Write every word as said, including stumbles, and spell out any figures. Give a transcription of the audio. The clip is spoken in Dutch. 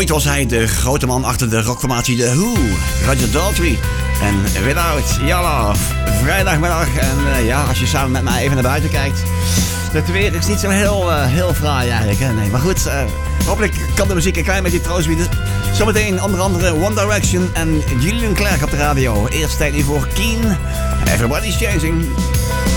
Ooit was hij de grote man achter de rockformatie The Who, Roger Daltrey en Without Your Love. Vrijdagmiddag en uh, ja, als je samen met mij even naar buiten kijkt. Het weer is niet zo heel, uh, heel fraai eigenlijk, hè? Nee, maar goed, uh, hopelijk kan de muziek een klein beetje troost bieden. Zometeen onder andere One Direction en Julian Clerk op de radio. Eerst tijd nu voor Keen. Everybody's Changing.